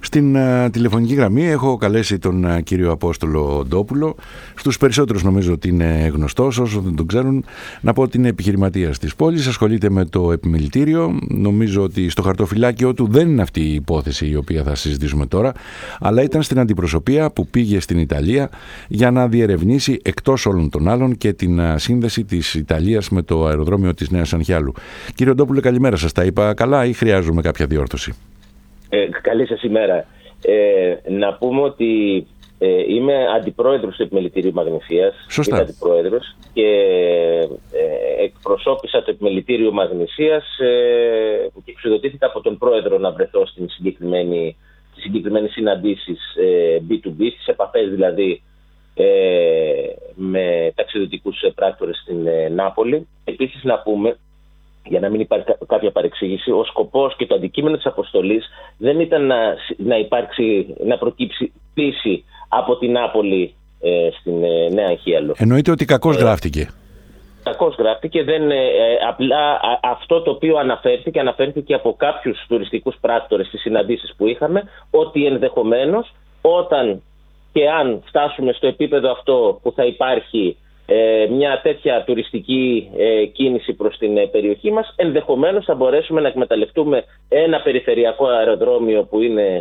Στην τηλεφωνική γραμμή έχω καλέσει τον κύριο Απόστολο Ντόπουλο. Στους περισσότερους νομίζω ότι είναι γνωστός, όσοι δεν τον ξέρουν, να πω ότι είναι επιχειρηματίας της πόλης, ασχολείται με το επιμελητήριο. Νομίζω ότι στο χαρτοφυλάκιο του δεν είναι αυτή η υπόθεση η οποία θα συζητήσουμε τώρα, αλλά ήταν στην αντιπροσωπεία που πήγε στην Ιταλία για να διερευνήσει εκτός όλων των άλλων και την σύνδεση της Ιταλίας με το αεροδρόμιο της Νέας Ανχιάλου. Κύριε Ντόπουλε, καλημέρα σας. Τα είπα καλά ή χρειάζομαι κάποια διόρθωση? Καλή σας ημέρα. Να πούμε ότι είμαι αντιπρόεδρος του Επιμελητηρίου Μαγνησίας. Σωστά. Είμαι αντιπρόεδρος και εκπροσώπησα το Επιμελητήριο Μαγνησίας και εξουδοτήθηκα από τον πρόεδρο να βρεθώ στις συγκεκριμένες συναντήσεις B2B, στις επαφές δηλαδή με ταξιδιωτικούς πράκτορες στην Νάπολη. Επίσης να πούμε, για να μην υπάρχει κάποια παρεξήγηση, ο σκοπός και το αντικείμενο της αποστολής δεν ήταν να προκύψει πίεση από την Νάπολη στην Νέα Ανχίαλο. Εννοείται ότι κακώς γράφτηκε. Κακώς γράφτηκε, απλά αυτό το οποίο αναφέρθηκε από κάποιους τουριστικούς πράκτορες στις συναντήσεις που είχαμε, ότι ενδεχομένως όταν και αν φτάσουμε στο επίπεδο αυτό που θα υπάρχει μια τέτοια τουριστική κίνηση προς την περιοχή μας, ενδεχομένως θα μπορέσουμε να εκμεταλλευτούμε ένα περιφερειακό αεροδρόμιο που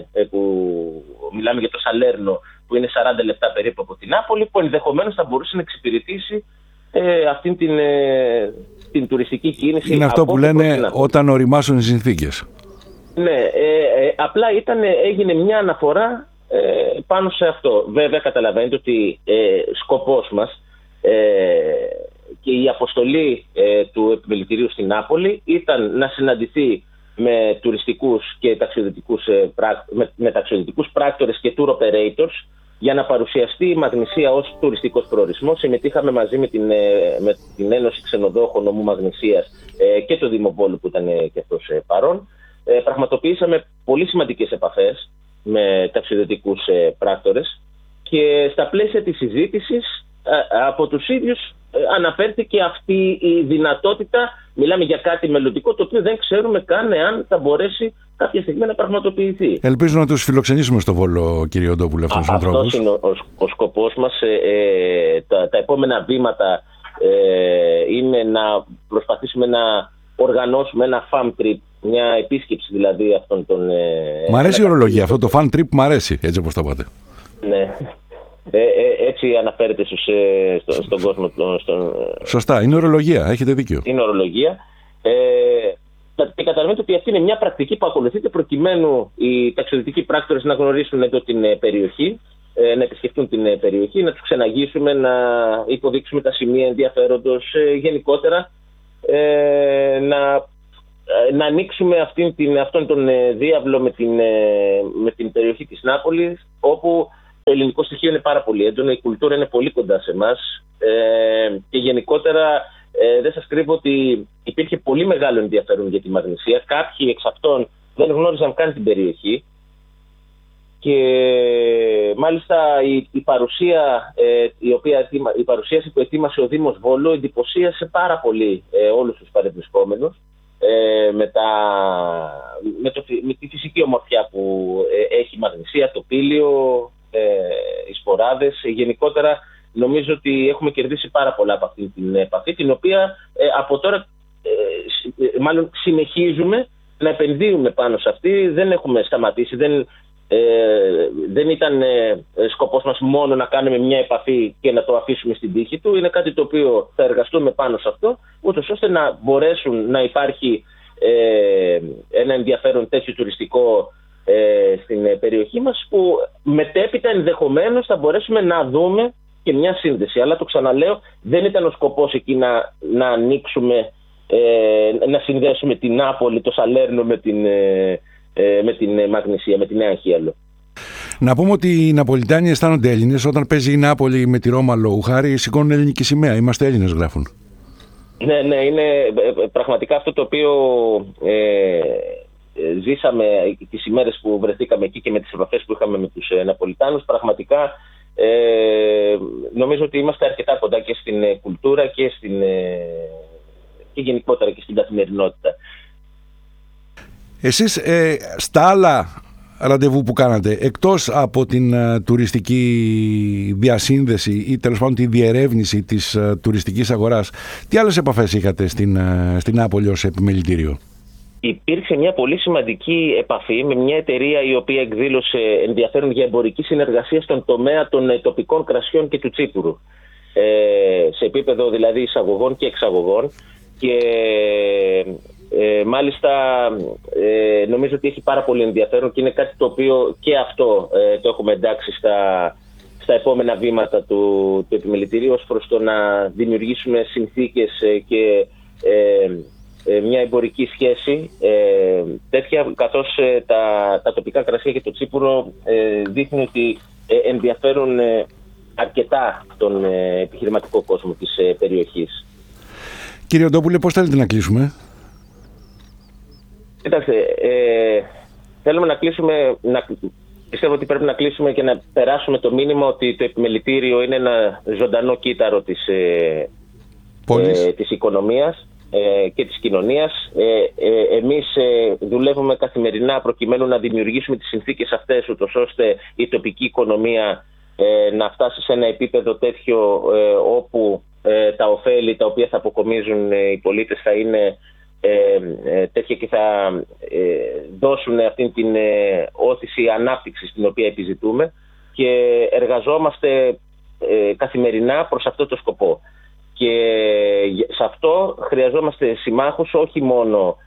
μιλάμε για το Σαλέρνο, που είναι 40 λεπτά περίπου από την Νάπολη, που ενδεχομένως θα μπορούσε να εξυπηρετήσει αυτήν την τουριστική κίνηση. Είναι αυτό που λένε όταν οριμάσουν οι συνθήκες. Ναι, απλά έγινε μια αναφορά πάνω σε αυτό. Βέβαια καταλαβαίνετε ότι σκοπός μας και η αποστολή του Επιμελητηρίου στην Νάπολη ήταν να συναντηθεί με τουριστικούς και ταξιδιωτικούς πράκτορες και tour operators για να παρουσιαστεί η Μαγνησία ως τουριστικός προορισμός. Συμμετείχαμε μαζί με την Ένωση Ξενοδόχων Νομού Μαγνησίας και το Δήμο Βόλου που ήταν και αυτός παρόν. Πραγματοποιήσαμε πολύ σημαντικές επαφές με ταξιδιωτικούς πράκτορες και στα πλαίσια της συζήτησης από τους ίδιους αναφέρθηκε αυτή η δυνατότητα. Μιλάμε για κάτι μελλοντικό το οποίο δεν ξέρουμε καν εάν θα μπορέσει κάποια στιγμή να πραγματοποιηθεί. Ελπίζω να τους φιλοξενήσουμε στο Βόλο, κύριε Ντόπουλε, αυτούς τους ανθρώπους. Αυτός είναι ο σκοπός μας. Τα επόμενα βήματα είναι να προσπαθήσουμε να οργανώσουμε ένα fun trip, μια επίσκεψη δηλαδή αυτών των... Μ' αρέσει η ορολογία, αυτό το fun trip μ' αρέσει, έτσι όπως το πάτε. Ναι. Έτσι αναφέρεται στον κόσμο. Σωστά, είναι ορολογία, έχετε δίκιο. Είναι ορολογία. Και καταλαβαίνετε ότι αυτή είναι μια πρακτική που ακολουθείται προκειμένου οι ταξιδιωτικοί πράκτορες να γνωρίσουν εδώ την περιοχή, να επισκεφτούν την περιοχή, να τους ξεναγήσουμε, να υποδείξουμε τα σημεία ενδιαφέροντος, γενικότερα να ανοίξουμε αυτόν τον διάβλο με την περιοχή της Νάπολης, όπου το ελληνικό στοιχείο είναι πάρα πολύ έντονο, η κουλτούρα είναι πολύ κοντά σε εμάς και γενικότερα δεν σας κρύβω ότι υπήρχε πολύ μεγάλο ενδιαφέρον για τη Μαγνησία. Κάποιοι εξ αυτών δεν γνώριζαν καν την περιοχή και μάλιστα η παρουσίαση που ετοίμασε ο Δήμος Βόλου εντυπωσίασε πάρα πολύ όλους τους παρευρισκόμενους με τη φυσική ομορφιά που έχει η Μαγνησία, το Πήλιο, οι σποράδες. Γενικότερα νομίζω ότι έχουμε κερδίσει πάρα πολλά από αυτή την επαφή, την οποία από τώρα μάλλον συνεχίζουμε να επενδύουμε πάνω σε αυτή. Δεν έχουμε σταματήσει, δεν ήταν σκοπός μας μόνο να κάνουμε μια επαφή και να το αφήσουμε στην τύχη του. Είναι κάτι το οποίο θα εργαστούμε πάνω σε αυτό, ούτως ώστε να μπορέσουν να υπάρχει ένα ενδιαφέρον τέτοιο τουριστικό στην περιοχή μας, που μετέπειτα ενδεχομένως θα μπορέσουμε να δούμε και μια σύνδεση. Αλλά το ξαναλέω, δεν ήταν ο σκοπός εκεί να ανοίξουμε, να συνδέσουμε την Νάπολη, το Σαλέρνο με την Μαγνησία, με τη Νέα Ανχίαλο. Να πούμε ότι οι Ναπολιτάνοι αισθάνονται Έλληνες. Όταν παίζει η Νάπολη με τη Ρώμα λόγου χάρη, σηκώνουν ελληνική σημαία. Είμαστε Έλληνες, γράφουν. Ναι, είναι πραγματικά αυτό το οποίο ζήσαμε τις ημέρες που βρεθήκαμε εκεί και με τις επαφές που είχαμε με τους Ναπολιτάνους. Πραγματικά νομίζω ότι είμαστε αρκετά κοντά και στην κουλτούρα και γενικότερα και στην καθημερινότητα. Εσείς στα άλλα ραντεβού που κάνατε, εκτός από την τουριστική διασύνδεση ή τέλος πάντων τη διερεύνηση της τουριστικής αγοράς, τι άλλες επαφές είχατε στην Νεάπολη ως επιμελητήριο? Υπήρξε μια πολύ σημαντική επαφή με μια εταιρεία η οποία εκδήλωσε ενδιαφέρον για εμπορική συνεργασία στον τομέα των τοπικών κρασιών και του τσίπουρου. Σε επίπεδο δηλαδή εισαγωγών και εξαγωγών, και μάλιστα νομίζω ότι έχει πάρα πολύ ενδιαφέρον και είναι κάτι το οποίο και αυτό το έχουμε εντάξει στα επόμενα βήματα του επιμελητηρίου ως προς το να δημιουργήσουμε συνθήκες και μια εμπορική σχέση τέτοια, καθώς τα τοπικά κρασιά και το τσίπουρο δείχνει ότι ενδιαφέρουν αρκετά τον επιχειρηματικό κόσμο της περιοχής. Κύριε Οντόπουλε, πώς θέλετε να κλείσουμε? Κοιτάξτε, θέλουμε να κλείσουμε, πιστεύω ότι πρέπει να κλείσουμε και να περάσουμε το μήνυμα ότι το επιμελητήριο είναι ένα ζωντανό κύτταρο της οικονομίας και της κοινωνίας. Εμείς δουλεύουμε καθημερινά προκειμένου να δημιουργήσουμε τις συνθήκες αυτές, ούτως ώστε η τοπική οικονομία να φτάσει σε ένα επίπεδο τέτοιο όπου τα ωφέλη τα οποία θα αποκομίζουν οι πολίτες θα είναι τέτοια και θα δώσουν αυτήν την όθηση ανάπτυξης την οποία επιζητούμε, και εργαζόμαστε καθημερινά προς αυτό το σκοπό. Και σε αυτό χρειαζόμαστε συμμάχους, όχι μόνο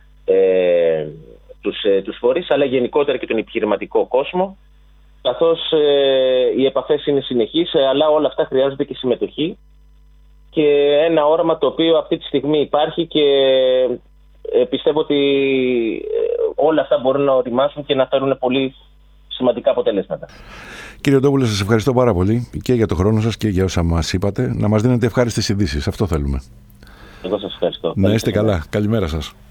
τους φορείς, αλλά γενικότερα και τον επιχειρηματικό κόσμο, καθώς οι επαφές είναι συνεχείς, αλλά όλα αυτά χρειάζονται και συμμετοχή και ένα όραμα το οποίο αυτή τη στιγμή υπάρχει, και πιστεύω ότι όλα αυτά μπορούν να οριμάσουν και να φέρουν πολύ σημαντικά αποτελέσματα. Κύριε Οντόπουλε, σας ευχαριστώ πάρα πολύ και για τον χρόνο σας και για όσα μας είπατε. Να μας δίνετε ευχάριστες ειδήσεις. Αυτό θέλουμε. Εγώ σας ευχαριστώ. Να είστε καλά. Καλημέρα σας.